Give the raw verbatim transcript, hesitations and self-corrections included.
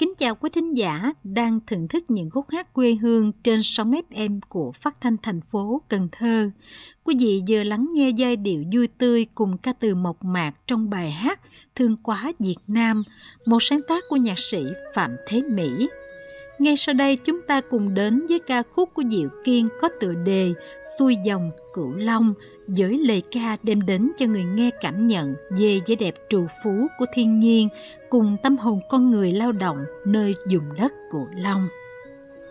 Kính chào quý thính giả đang thưởng thức những khúc hát quê hương trên sóng ép em của Phát thanh thành phố Cần Thơ. Quý vị vừa lắng nghe giai điệu vui tươi cùng ca từ mộc mạc trong bài hát Thương Quá Việt Nam, một sáng tác của nhạc sĩ Phạm Thế Mỹ. Ngay sau đây chúng ta cùng đến với ca khúc của Diệu Kiên có tựa đề Xuôi dòng Cửu Long, với lời ca đem đến cho người nghe cảm nhận về vẻ đẹp trù phú của thiên nhiên cùng tâm hồn con người lao động nơi vùng đất Cửu Long.